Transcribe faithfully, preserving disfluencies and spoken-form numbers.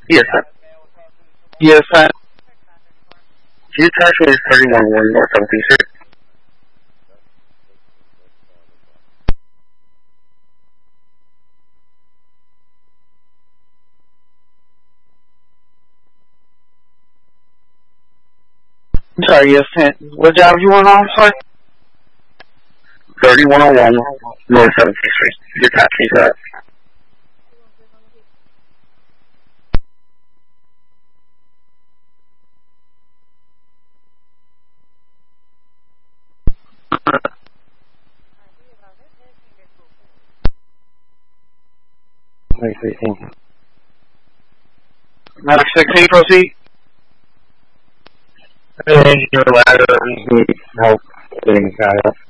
Yes, sir. Yes, sir. His address is thirty-one oh one North seventeenth Street. I'm sorry, yes, sir. What job you want on, sir? thirty-one oh one North seventeenth Street. His address. Wait, wait, thank you. Matter sixteen, proceed. And your ladder, we need help getting the guy up.